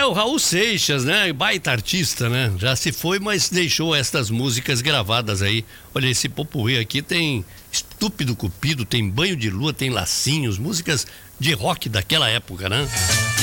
o Raul Seixas, né? Baita artista, né? Já se foi, mas deixou estas músicas gravadas aí. Olha, esse popurrí aqui tem Estúpido Cupido, tem Banho de Lua, tem Lacinhos, músicas de rock daquela época, né?